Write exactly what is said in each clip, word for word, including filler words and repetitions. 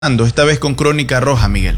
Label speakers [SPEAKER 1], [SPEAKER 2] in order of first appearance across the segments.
[SPEAKER 1] Esta vez con Crónica Roja, Miguel.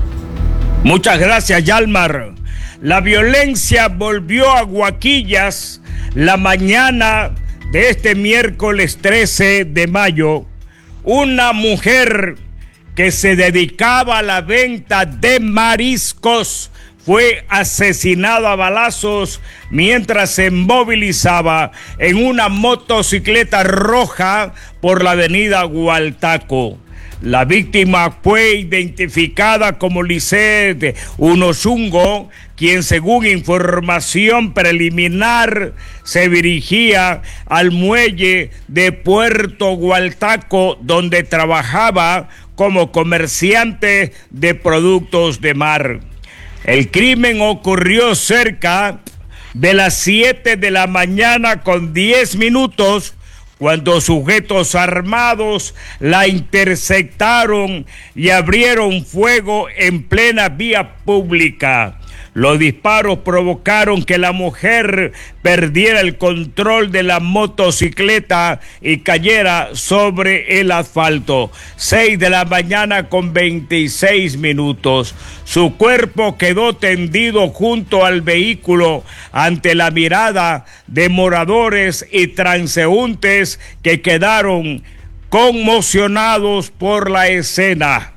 [SPEAKER 2] Muchas gracias, Yalmar. La violencia volvió a Guaquillas la mañana de este miércoles trece de mayo. Una mujer que se dedicaba a la venta de mariscos fue asesinada a balazos mientras se movilizaba en una motocicleta roja por la avenida Gualtaco. La víctima fue identificada como Lisette Unochungo, quien según información preliminar se dirigía al muelle de Puerto Gualtaco, donde trabajaba como comerciante de productos de mar. El crimen ocurrió cerca de las siete de la mañana con diez minutos, cuando sujetos armados la interceptaron y abrieron fuego en plena vía pública. Los disparos provocaron que la mujer perdiera el control de la motocicleta y cayera sobre el asfalto. Seis de la mañana con veintiséis minutos. Su cuerpo quedó tendido junto al vehículo ante la mirada de moradores y transeúntes que quedaron conmocionados por la escena.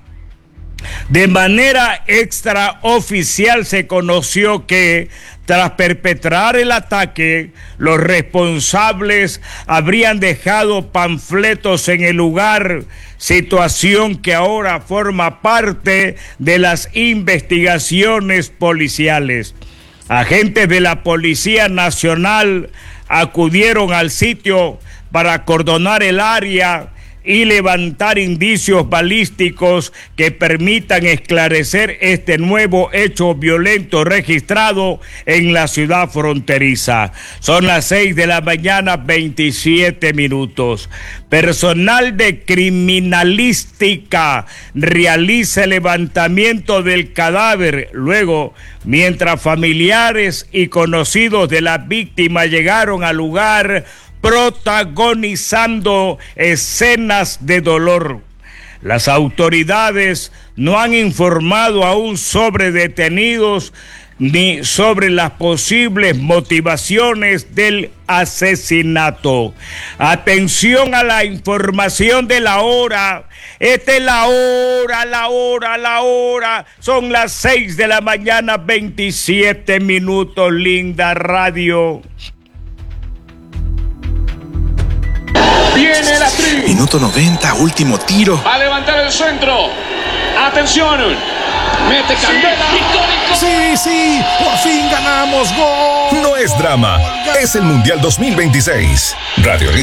[SPEAKER 2] De manera extraoficial se conoció que, tras perpetrar el ataque, los responsables habrían dejado panfletos en el lugar, situación que ahora forma parte de las investigaciones policiales. Agentes de la Policía Nacional acudieron al sitio para acordonar el área y levantar indicios balísticos que permitan esclarecer este nuevo hecho violento registrado en la ciudad fronteriza. Son las seis de la mañana, veintisiete minutos. Personal de criminalística realiza el levantamiento del cadáver. Luego, mientras familiares y conocidos de la víctima llegaron al lugar, protagonizando escenas de dolor. Las autoridades no han informado aún sobre detenidos ni sobre las posibles motivaciones del asesinato. Atención a la información de la hora. Esta es la hora, la hora, la hora. Son las seis de la mañana, veintisiete minutos, linda radio.
[SPEAKER 3] Viene la tri.
[SPEAKER 4] Minuto noventa, último tiro.
[SPEAKER 3] Va a levantar el centro. Atención. Mete Candela.
[SPEAKER 5] Sí, sí, por fin ganamos. Gol.
[SPEAKER 6] No es drama, es el Mundial dos mil veintiséis. Radio